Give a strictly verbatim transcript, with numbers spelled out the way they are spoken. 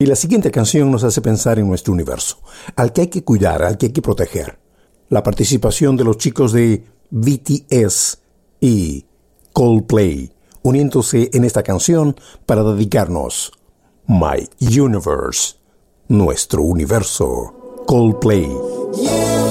Y la siguiente canción nos hace pensar en nuestro universo, al que hay que cuidar, al que hay que proteger. La participación de los chicos de B T S y Coldplay, uniéndose en esta canción para dedicarnos My Universe, nuestro universo. Coldplay. Yeah.